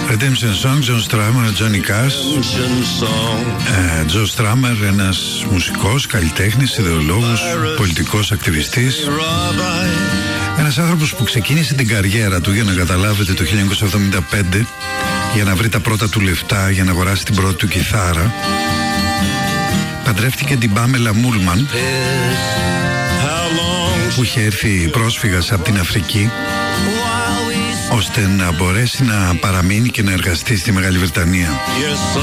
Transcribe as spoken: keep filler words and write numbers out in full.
Redemption Song, John Strummer, Johnny Cash. ε, John Strummer, ένας μουσικός, καλλιτέχνης, ιδεολόγος, πολιτικός ακτιβιστής. Ένας άνθρωπος που ξεκίνησε την καριέρα του, για να καταλάβετε, το χίλια εννιακόσια εβδομήντα πέντε, για να βρει τα πρώτα του λεφτά, για να αγοράσει την πρώτη του κιθάρα. Παντρεύτηκε την Πάμελα Μούλμαν, που είχε έρθει πρόσφυγας από την Αφρική, ώστε να μπορέσει να παραμείνει και να εργαστεί στη Μεγάλη Βρετανία.